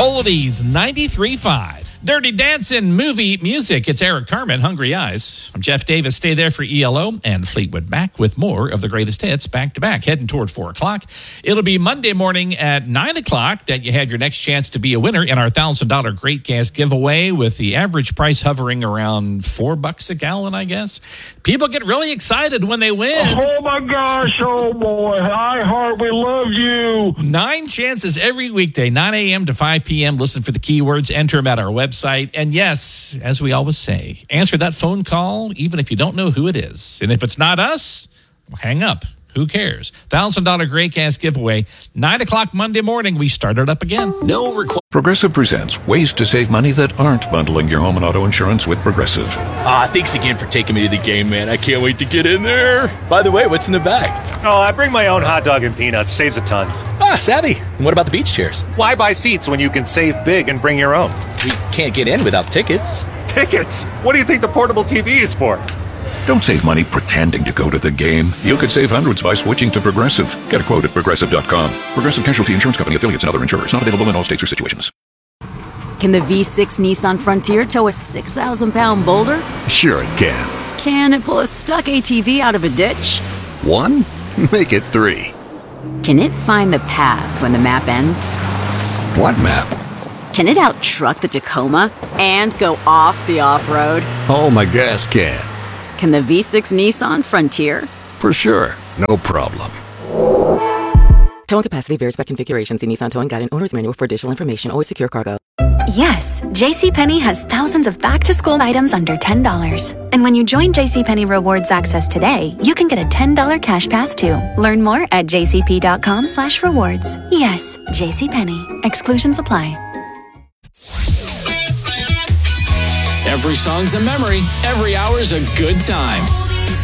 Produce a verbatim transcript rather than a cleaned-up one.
Oldies ninety-three point five. Dirty Dancing movie music. It's Eric Carmen, Hungry Eyes. I'm Jeff Davis. Stay there for E L O and Fleetwood Mac with more of the greatest hits back to back, heading toward four o'clock. It'll be Monday morning at nine o'clock that you have your next chance to be a winner in our one thousand dollars Great Gas giveaway, with the average price hovering around four bucks a gallon, I guess. People get really excited when they win. Oh, my gosh. Oh, boy. iHeart, we love you. Nine chances every weekday, nine a.m. to five p.m. Listen for the keywords. Enter them at our website. And yes, as we always say, answer that phone call even if you don't know who it is. And if it's not us, well, hang up. Who cares? one thousand dollars Great Gas giveaway. nine o'clock Monday morning, we start it up again. No requ- Progressive presents ways to save money that aren't bundling your home and auto insurance with Progressive. Ah, thanks again for taking me to the game, man. I can't wait to get in there. By the way, what's in the bag? Oh, I bring my own hot dog and peanuts. Saves a ton. Ah, savvy. And what about the beach chairs? Why buy seats when you can save big and bring your own? We can't get in without tickets. Tickets? What do you think the portable T V is for? Don't save money pretending to go to the game. You could save hundreds by switching to Progressive. Get a quote at Progressive dot com. Progressive Casualty Insurance Company, affiliates, and other insurers. Not available in all states or situations. Can the V six Nissan Frontier tow a six thousand pound boulder? Sure it can. Can it pull a stuck A T V out of a ditch? One? Make it three. Can it find the path when the map ends? What map? Can it out-truck the Tacoma and go off the off-road? Oh, my gas can. Can the V six Nissan Frontier? For sure. No problem. Towing capacity varies by configuration. See Nissan Towing Guide and Owner's Manual for additional information. Always secure cargo. Yes, JCPenney has thousands of back-to-school items under ten dollars. And when you join JCPenney Rewards Access today, you can get a ten dollars cash pass too. Learn more at jcp.com slash rewards. Yes, JCPenney. Exclusions apply. Every song's a memory. Every hour's a good time.